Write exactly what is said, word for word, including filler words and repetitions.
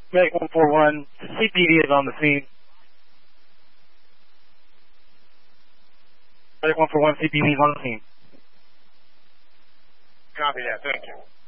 Medic one four one, C P D is on the scene. Medic one four one, C P D is on the scene. Copy that, thank you.